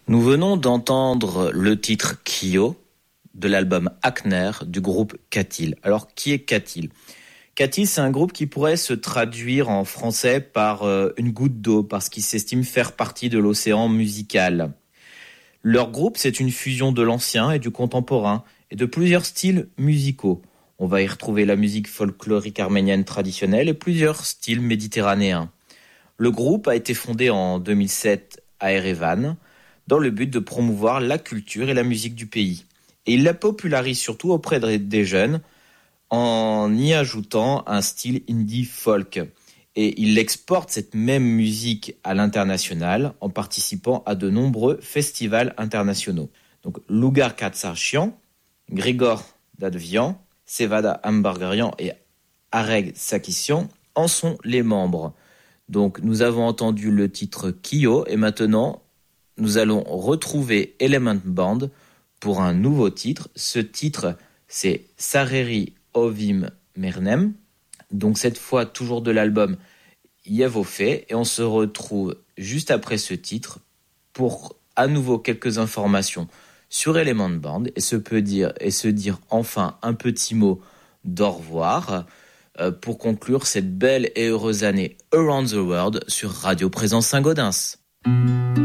Nous venons d'entendre le titre Kyo de l'album Akner du groupe Katil. Alors, qui est Katil ? Katil, c'est un groupe qui pourrait se traduire en français par une goutte d'eau, parce qu'il s'estime faire partie de l'océan musical. Leur groupe, c'est une fusion de l'ancien et du contemporain, et de plusieurs styles musicaux. On va y retrouver la musique folklorique arménienne traditionnelle et plusieurs styles méditerranéens. Le groupe a été fondé en 2007 à Erevan, dans le but de promouvoir la culture et la musique du pays. Et il la popularise surtout auprès des jeunes, en y ajoutant un style indie folk. Et il exporte cette même musique à l'international en participant à de nombreux festivals internationaux. Donc Lugar Katsarchian, Grigor Dadvian, Sevada Ambargarian et Areg Sakisian en sont les membres. Donc nous avons entendu le titre Kyo et maintenant nous allons retrouver Element Band pour un nouveau titre. Ce titre, c'est Sareri Ovim Mernem. Donc cette fois, toujours de l'album Yevofé. Et on se retrouve juste après ce titre pour à nouveau quelques informations sur Element Band et se dire enfin un petit mot d'au revoir pour conclure cette belle et heureuse année Around the World sur Radio Présence Saint-Gaudens.